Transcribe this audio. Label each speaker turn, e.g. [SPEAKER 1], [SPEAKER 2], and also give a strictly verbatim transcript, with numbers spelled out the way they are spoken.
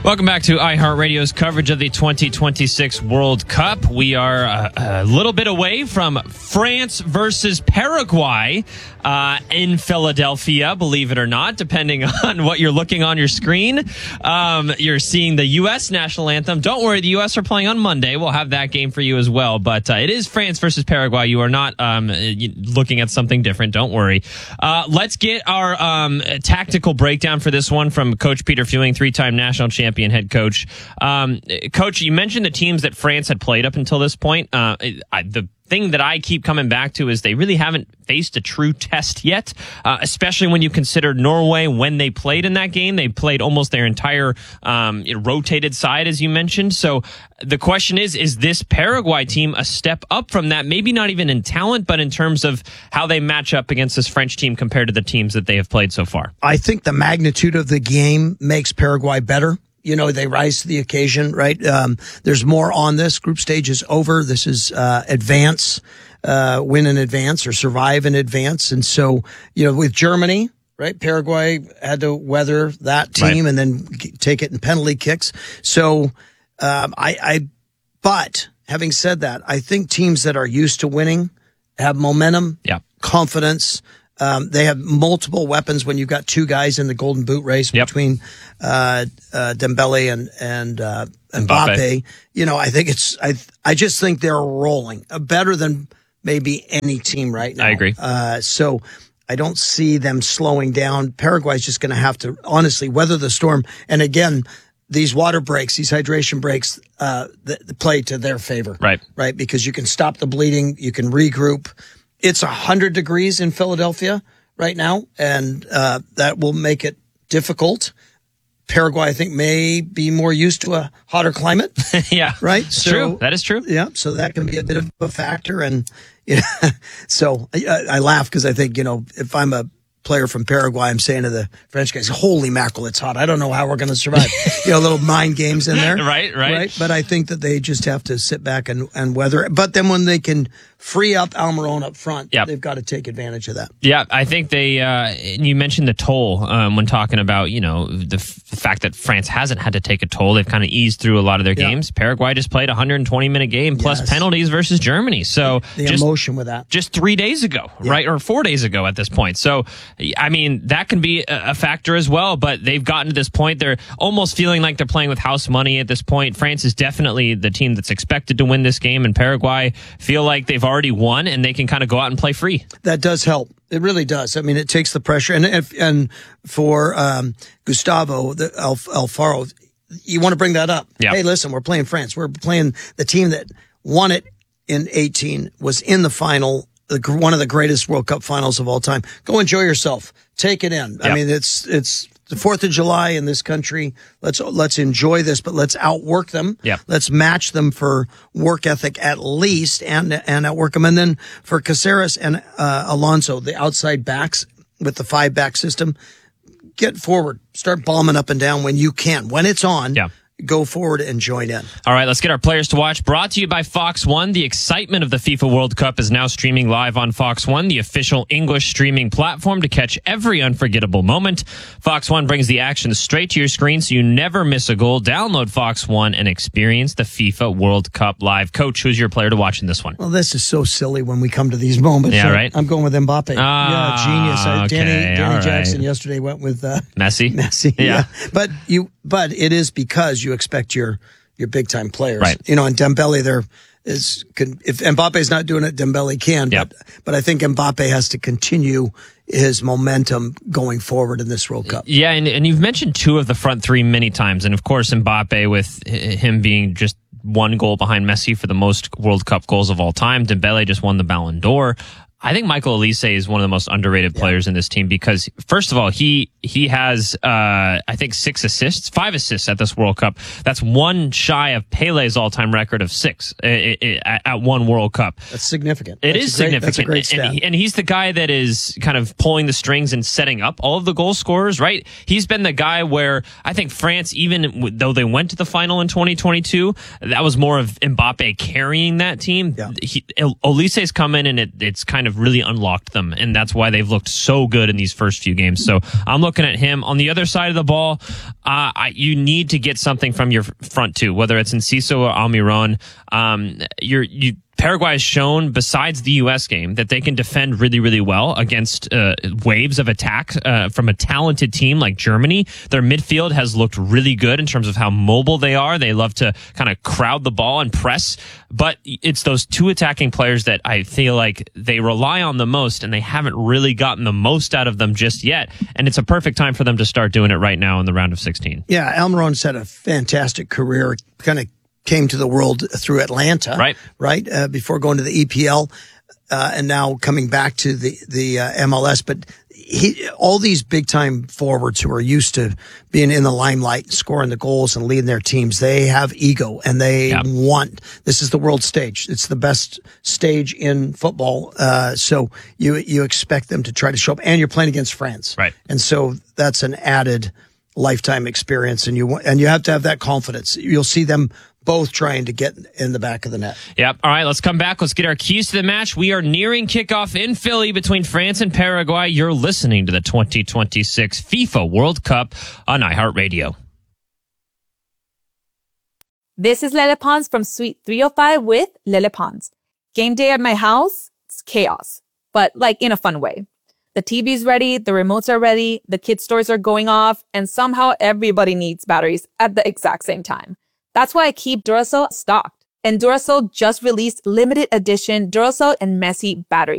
[SPEAKER 1] Welcome back to iHeartRadio's coverage of the twenty twenty-six World Cup. We are uh, a little bit away from France versus Paraguay uh, in Philadelphia, believe it or not, depending on what you're looking on your screen. Um, you're seeing the U S national anthem. Don't worry, the U S are playing on Monday. We'll have that game for you as well. But uh, it is France versus Paraguay. You are not um, looking at something different. Don't worry. Uh, let's get our um, tactical breakdown for this one from Coach Peter Fewing, three-time national champion head coach. Um, Coach, you mentioned the teams that France had played up until this point. Uh, I, the thing that I keep coming back to is they really haven't faced a true test yet, uh, especially when you consider Norway when they played in that game. They played almost their entire um, rotated side, as you mentioned. So the question is, is this Paraguay team a step up from that? Maybe not even in talent, but in terms of how they match up against this French team compared to the teams that they have played so far.
[SPEAKER 2] I think the magnitude of the game makes Paraguay better. You know, they rise to the occasion, right? Um, there's more on this. Group stage is over. This is uh, advance, uh, win in advance or survive in advance. And so, you know, with Germany, right, Paraguay had to weather that team right. and then take it in penalty kicks. So, um, I, I, but having said that, I think teams that are used to winning have momentum,
[SPEAKER 1] yeah.
[SPEAKER 2] confidence. Um, they have multiple weapons when you've got two guys in the Golden Boot race
[SPEAKER 1] yep.
[SPEAKER 2] between uh, uh, Dembele and and uh, Mbappe. Mbappe. You know, I think it's I I just think they're rolling uh, better than maybe any team right now.
[SPEAKER 1] I agree.
[SPEAKER 2] Uh, so I don't see them slowing down. Paraguay's just going to have to honestly weather the storm. And again, these water breaks, these hydration breaks, uh, the, the play to their favor.
[SPEAKER 1] Right.
[SPEAKER 2] Right. Because you can stop the bleeding, you can regroup. It's one hundred degrees in Philadelphia right now, and uh, that will make it difficult. Paraguay, I think, may be more used to a hotter climate.
[SPEAKER 1] yeah.
[SPEAKER 2] Right?
[SPEAKER 1] It's
[SPEAKER 2] so,
[SPEAKER 1] true. That is true.
[SPEAKER 2] Yeah. So that can be a bit of a factor. And you know, so I, I laugh because I think, you know, if I'm a player from Paraguay, I'm saying to the French guys, holy mackerel, it's hot. I don't know how we're going to survive. You know, little mind games in there.
[SPEAKER 1] right, right.
[SPEAKER 2] Right. But I think that they just have to sit back and, and weather it. But then when they can free up Almiron up front,
[SPEAKER 1] yep.
[SPEAKER 2] they've got to take advantage of that.
[SPEAKER 1] Yeah, I think they, uh, you mentioned the toll um, when talking about, you know, the, f- the fact that France hasn't had to take a toll. They've kind of eased through a lot of their yeah. games. Paraguay just played a one hundred twenty minute game plus yes. penalties versus Germany. So
[SPEAKER 2] the
[SPEAKER 1] just,
[SPEAKER 2] emotion with that.
[SPEAKER 1] Just three days ago, yeah. right? Or four days ago at this point. So, I mean, that can be a, a factor as well, but they've gotten to this point. They're almost feeling like they're playing with house money at this point. France is definitely the team that's expected to win this game, and Paraguay feel like they've already won and they can kind of go out and play free.
[SPEAKER 2] That does help. It really does. I mean, it takes the pressure. And if, and for um, Gustavo the Alf, Alfaro, you want to bring that up.
[SPEAKER 1] Yep.
[SPEAKER 2] Hey, listen, we're playing France. We're playing the team that won it in eighteen, was in the final, the, one of the greatest World Cup finals of all time. Go enjoy yourself. Take it in. Yep. I mean, it's it's the fourth of July in this country. Let's let's enjoy this, but let's outwork them.
[SPEAKER 1] Yep.
[SPEAKER 2] Let's match them for work ethic at least, and and outwork them. And then for Caceres and uh, Alonso, the outside backs with the five back system, get forward, start bombing up and down when you can, when it's on.
[SPEAKER 1] Yeah.
[SPEAKER 2] Go forward and join in.
[SPEAKER 1] All right, let's get our players to watch. Brought to you by Fox One. The excitement of the FIFA World Cup is now streaming live on Fox One, the official English streaming platform to catch every unforgettable moment. Fox One brings the action straight to your screen so you never miss a goal. Download Fox One and experience the FIFA World Cup live. Coach, who's your player to watch in this one?
[SPEAKER 2] Well, this is so silly when we come to these moments.
[SPEAKER 1] Yeah,
[SPEAKER 2] so
[SPEAKER 1] right?
[SPEAKER 2] I'm going with Mbappe.
[SPEAKER 1] Ah,
[SPEAKER 2] yeah, genius. Uh,
[SPEAKER 1] okay,
[SPEAKER 2] Danny, Danny
[SPEAKER 1] right.
[SPEAKER 2] Jackson yesterday went with uh,
[SPEAKER 1] Messi.
[SPEAKER 2] Messi.
[SPEAKER 1] Yeah.
[SPEAKER 2] yeah. But you, but it is because you expect your your big time players.
[SPEAKER 1] Right.
[SPEAKER 2] You know, and Dembele there is can, if Mbappe's not doing it, Dembele can.
[SPEAKER 1] Yep.
[SPEAKER 2] But but I think Mbappe has to continue his momentum going forward in this World Cup.
[SPEAKER 1] Yeah, and, and you've mentioned two of the front three many times, and of course Mbappe with him being just one goal behind Messi for the most World Cup goals of all time. Dembele just won the Ballon d'Or. I think Michael Olise is one of the most underrated players yeah. in this team because, first of all, he he has, uh, I think, six assists, five assists at this World Cup. That's one shy of Pele's all-time record of six at, at one World Cup.
[SPEAKER 2] That's significant.
[SPEAKER 1] It
[SPEAKER 2] that's
[SPEAKER 1] is
[SPEAKER 2] great,
[SPEAKER 1] significant.
[SPEAKER 2] That's a great stat.
[SPEAKER 1] And, he, and he's the guy that is kind of pulling the strings and setting up all of the goal scorers, right? He's been the guy where I think France, even though they went to the final in twenty twenty-two, that was more of Mbappe carrying that team.
[SPEAKER 2] Yeah.
[SPEAKER 1] He, Olise's come in and it, it's kind of kind of really unlocked them, and that's why they've looked so good in these first few games. So I'm looking at him. On the other side of the ball, uh, I, you need to get something from your front two, whether it's Enciso or Almiron. Um, you're, you Paraguay has shown, besides the U S game, that they can defend really, really well against uh, waves of attack uh, from a talented team like Germany. Their midfield has looked really good in terms of how mobile they are. They love to kind of crowd the ball and press, but it's those two attacking players that I feel like they rely on the most, and they haven't really gotten the most out of them just yet. And it's a perfect time for them to start doing it right now in the round of sixteen.
[SPEAKER 2] Yeah, Almiron's had a fantastic career, kind of came to the world through Atlanta,
[SPEAKER 1] right?
[SPEAKER 2] Right uh, before going to the E P L, uh, and now coming back to the the uh, M L S. But he, all these big time forwards who are used to being in the limelight, scoring the goals and leading their teams, they have ego and they yep. want. This is the world stage. It's the best stage in football. Uh, so you you expect them to try to show up, and you're playing against France,
[SPEAKER 1] right?
[SPEAKER 2] And so that's an added lifetime experience, and you and you have to have that confidence. You'll see them both trying to get in the back of the net.
[SPEAKER 1] Yep. All right, let's come back. Let's get our keys to the match. We are nearing kickoff in Philly between France and Paraguay. You're listening to the twenty twenty-six FIFA World Cup on iHeartRadio.
[SPEAKER 3] This is Lele Pons from Suite three oh five with Lele Pons. Game day at my house, it's chaos, but like in a fun way. The T V's ready, the remotes are ready, the kids' stores are going off, and somehow everybody needs batteries at the exact same time. That's why I keep Duracell stocked. And Duracell just released limited edition Duracell and Messi battery